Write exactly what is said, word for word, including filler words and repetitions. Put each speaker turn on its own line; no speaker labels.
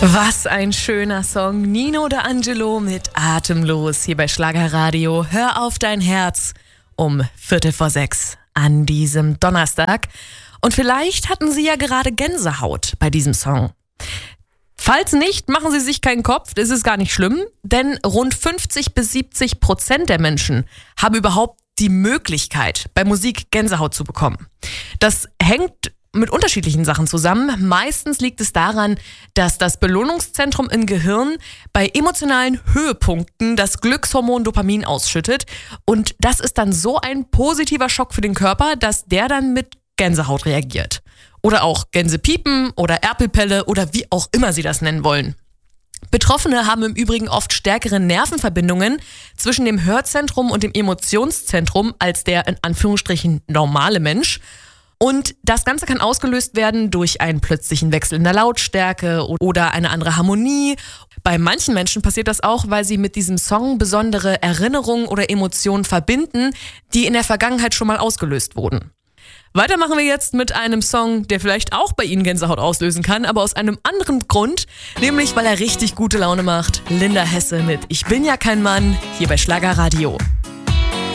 Was ein schöner Song. Nino D'Angelo mit Atemlos hier bei Schlagerradio. Hör auf dein Herz um Viertel vor sechs an diesem Donnerstag. Und vielleicht hatten Sie ja gerade Gänsehaut bei diesem Song. Falls nicht, machen Sie sich keinen Kopf, das ist gar nicht schlimm, denn rund fünfzig bis siebzig Prozent der Menschen haben überhaupt die Möglichkeit, bei Musik Gänsehaut zu bekommen. Das hängt mit unterschiedlichen Sachen zusammen. Meistens liegt es daran, dass das Belohnungszentrum im Gehirn bei emotionalen Höhepunkten das Glückshormon Dopamin ausschüttet. Und das ist dann so ein positiver Schock für den Körper, dass der dann mit Gänsehaut reagiert. Oder auch Gänsepiepen oder Erpelpelle oder wie auch immer Sie das nennen wollen. Betroffene haben im Übrigen oft stärkere Nervenverbindungen zwischen dem Hörzentrum und dem Emotionszentrum als der in Anführungsstrichen normale Mensch. Und das Ganze kann ausgelöst werden durch einen plötzlichen Wechsel in der Lautstärke oder eine andere Harmonie. Bei manchen Menschen passiert das auch, weil sie mit diesem Song besondere Erinnerungen oder Emotionen verbinden, die in der Vergangenheit schon mal ausgelöst wurden. Weiter machen wir jetzt mit einem Song, der vielleicht auch bei Ihnen Gänsehaut auslösen kann, aber aus einem anderen Grund, nämlich weil er richtig gute Laune macht. Linda Hesse mit Ich bin ja kein Mann, hier bei Schlagerradio.